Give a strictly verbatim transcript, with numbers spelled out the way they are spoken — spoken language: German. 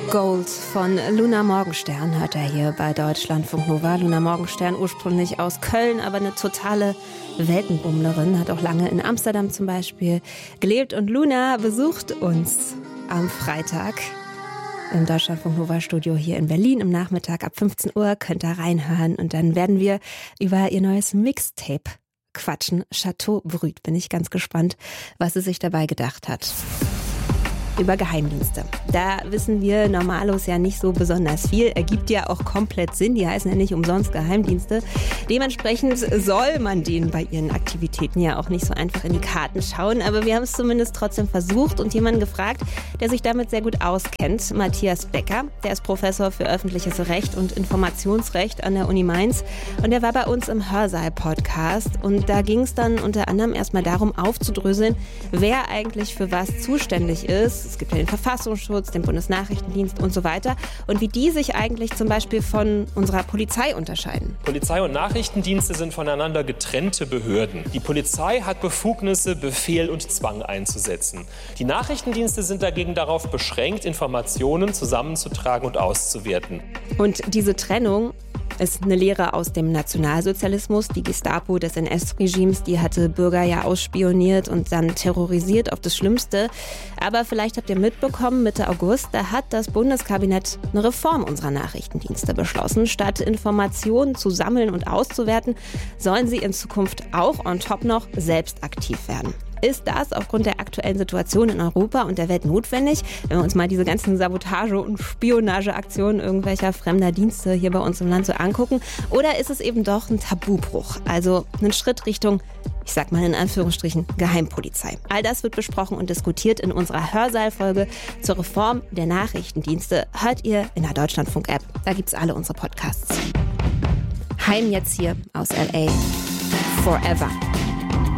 Gold von Luna Morgenstern hört er hier bei Deutschlandfunk Nova. Luna Morgenstern, ursprünglich aus Köln, aber eine totale Weltenbummlerin, hat auch lange in Amsterdam zum Beispiel gelebt. Und Luna besucht uns am Freitag im Deutschlandfunk Nova Studio hier in Berlin im Nachmittag ab fünfzehn Uhr. Könnt ihr reinhören und dann werden wir über ihr neues Mixtape quatschen. Chateau Brut. Bin ich ganz gespannt, was sie sich dabei gedacht hat. Über Geheimdienste. Da wissen wir Normalos ja nicht so besonders viel. Ergibt ja auch komplett Sinn. Die heißen ja nicht umsonst Geheimdienste. Dementsprechend soll man denen bei ihren Aktivitäten ja auch nicht so einfach in die Karten schauen. Aber wir haben es zumindest trotzdem versucht und jemanden gefragt, der sich damit sehr gut auskennt. Matthias Becker. Der ist Professor für öffentliches Recht und Informationsrecht an der Uni Mainz. Und der war bei uns im Hörsaal-Podcast. Und da ging es dann unter anderem erstmal darum, aufzudröseln, wer eigentlich für was zuständig ist. Es gibt ja den Verfassungsschutz, den Bundesnachrichtendienst und so weiter. Und wie die sich eigentlich zum Beispiel von unserer Polizei unterscheiden. Polizei und Nachrichtendienste sind voneinander getrennte Behörden. Die Polizei hat Befugnisse, Befehl und Zwang einzusetzen. Die Nachrichtendienste sind dagegen darauf beschränkt, Informationen zusammenzutragen und auszuwerten. Und diese Trennung ist eine Lehre aus dem Nationalsozialismus. Die Gestapo des N S-Regimes, die hatte Bürger ja ausspioniert und dann terrorisiert auf das Schlimmste. Aber vielleicht habt ihr mitbekommen, Mitte August, da hat das Bundeskabinett eine Reform unserer Nachrichtendienste beschlossen. Statt Informationen zu sammeln und auszuwerten, sollen sie in Zukunft auch on top noch selbst aktiv werden. Ist das aufgrund der aktuellen Situation in Europa und der Welt notwendig, wenn wir uns mal diese ganzen Sabotage- und Spionageaktionen irgendwelcher fremder Dienste hier bei uns im Land so angucken? Oder ist es eben doch ein Tabubruch, also ein Schritt Richtung, ich sag mal in Anführungsstrichen, Geheimpolizei? All das wird besprochen und diskutiert in unserer Hörsaalfolge zur Reform der Nachrichtendienste. Hört ihr in der Deutschlandfunk-App, da gibt's alle unsere Podcasts. Heim jetzt hier aus L A. Forever.